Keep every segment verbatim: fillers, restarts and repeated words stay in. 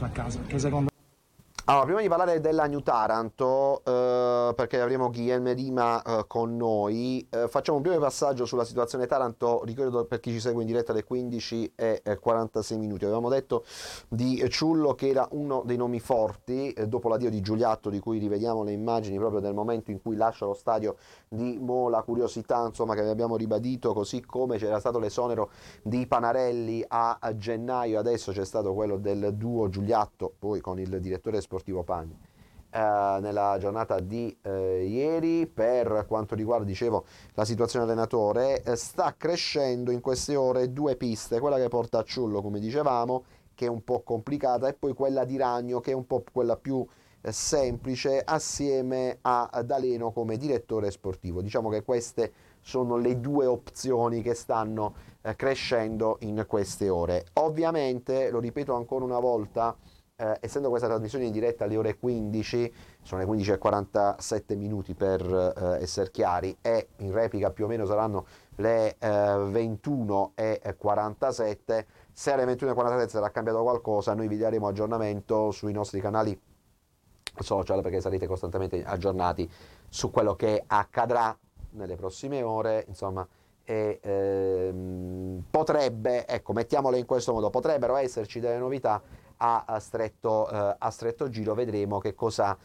a casa, che secondo Allora, prima di parlare della New Taranto, eh, perché avremo Guilherme Lima eh, con noi, eh, facciamo un breve passaggio sulla situazione Taranto. Ricordo per chi ci segue in diretta alle quindici e quarantasei minuti. Avevamo detto di Ciullo che era uno dei nomi forti, eh, dopo l'addio di Giuliatto, di cui rivediamo le immagini proprio del momento in cui lascia lo stadio di Mo, la curiosità, insomma, che vi abbiamo ribadito, così come c'era stato l'esonero di Panarelli a, a gennaio, adesso c'è stato quello del duo Giuliatto, poi con il direttore sportivo Pagni, eh, nella giornata di eh, ieri. Per quanto riguarda, dicevo, la situazione allenatore, eh, sta crescendo in queste ore due piste, quella che porta a Ciullo, come dicevamo, che è un po' complicata, e poi quella di Ragno, che è un po' quella più eh, semplice, assieme a D'Aleno come direttore sportivo. Diciamo che queste sono le due opzioni che stanno eh, crescendo in queste ore. Ovviamente, lo ripeto ancora una volta, eh, essendo questa trasmissione in diretta alle ore quindici, sono le quindici e quarantasette minuti per eh, essere chiari, e in replica più o meno saranno le eh, ventuno e quarantasette. Se alle ventuno e quarantasette sarà cambiato qualcosa, noi vi daremo aggiornamento sui nostri canali social, perché sarete costantemente aggiornati su quello che accadrà nelle prossime ore, insomma. E ehm, potrebbe, ecco, mettiamole in questo modo, potrebbero esserci delle novità a, a, stretto, eh, a stretto giro. Vedremo che cosa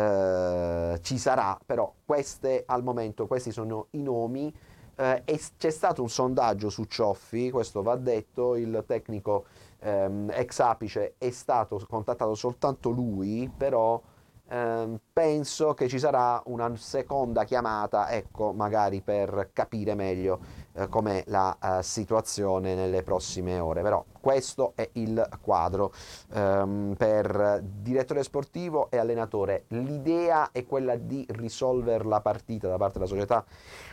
eh, ci sarà, però queste al momento, questi sono i nomi. Eh, e c'è stato un sondaggio su Cioffi, questo va detto, il tecnico ehm, ex apice è stato contattato soltanto lui, però ehm, penso che ci sarà una seconda chiamata, ecco, magari per capire meglio eh, com'è la uh, situazione nelle prossime ore. Però questo è il quadro ehm, per direttore sportivo e allenatore. L'idea è quella di risolvere la partita da parte della società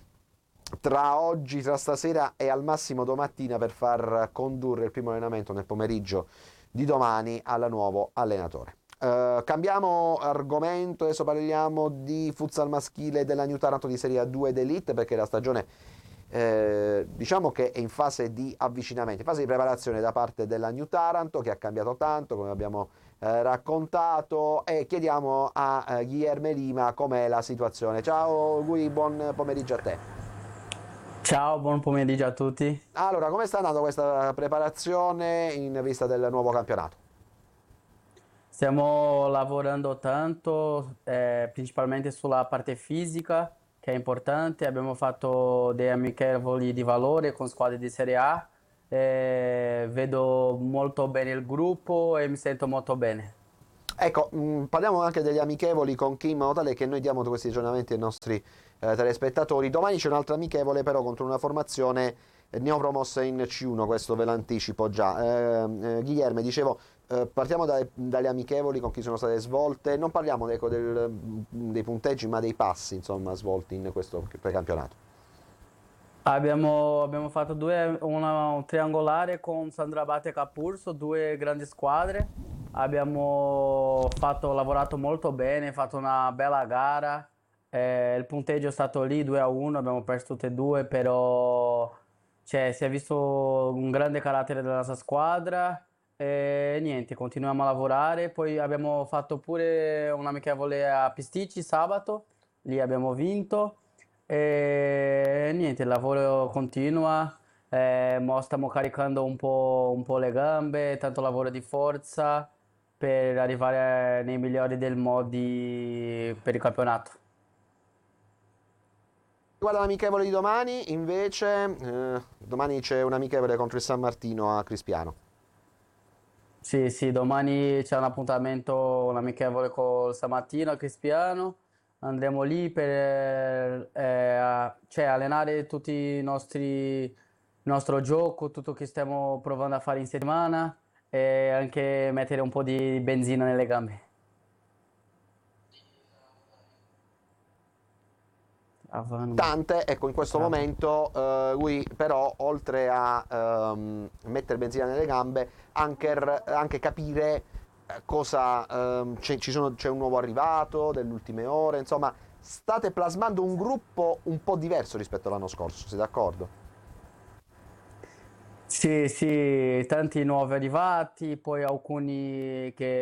tra oggi, tra stasera e al massimo domattina, per far condurre il primo allenamento nel pomeriggio di domani al nuovo allenatore. Uh, cambiamo argomento, adesso parliamo di futsal maschile della New Taranto di Serie A due d'Elite, perché la stagione eh, diciamo che è in fase di avvicinamento, in fase di preparazione da parte della New Taranto, che ha cambiato tanto, come abbiamo eh, raccontato, e chiediamo a eh, Guilherme Lima com'è la situazione. Ciao Gui, buon pomeriggio a te. Ciao, buon pomeriggio a tutti. Allora, come sta andando questa preparazione in vista del nuovo campionato? Stiamo lavorando tanto, eh, principalmente sulla parte fisica, che è importante. Abbiamo fatto dei amichevoli di valore con squadre di Serie A. Eh, vedo molto bene il gruppo e mi sento molto bene. Ecco, mh, parliamo anche degli amichevoli con Kim, in modo tale che noi diamo questi aggiornamenti ai nostri eh, telespettatori. Domani c'è un'altra amichevole, però contro una formazione eh, neopromossa in C uno, questo ve l'anticipo già. Eh, eh, Guilherme, dicevo, eh, partiamo dai- dalle amichevoli con chi sono state svolte. Non parliamo, ecco, del- dei punteggi, ma dei passi, insomma, svolti in questo precampionato. Abbiamo, abbiamo fatto due, una- un triangolare con Sandrabate e Capurso, due grandi squadre. Abbiamo fatto, lavorato molto bene, fatto una bella gara. Eh, il punteggio è stato lì due a uno, abbiamo perso tutte e due, però cioè, si è visto un grande carattere della nostra squadra. E niente, continuiamo a lavorare. Poi abbiamo fatto pure un amichevole a Pisticci sabato, lì abbiamo vinto. E niente, il lavoro continua, eh, mo stiamo caricando un po', un po' le gambe, tanto lavoro di forza per arrivare nei migliori del modi per il campionato. Riguardo l'amichevole di domani, invece, eh, domani c'è un amichevole contro il San Martino a Crispiano. Sì, sì, domani c'è un appuntamento, un amichevole col Stamattina a Crispiano. Andremo lì per eh, a- cioè, allenare tutti i nostri, il nostro gioco, tutto che stiamo provando a fare in settimana e anche mettere un po' di benzina nelle gambe. Avanti. Tante, ecco, in questo momento eh, lui però, oltre a ehm, mettere benzina nelle gambe, anche, r- anche capire eh, cosa ehm, c'è, ci sono- c'è un nuovo arrivato delle ultime ore, insomma, state plasmando un gruppo un po' diverso rispetto all'anno scorso, sei d'accordo? Sì, sì, tanti nuovi arrivati, poi alcuni che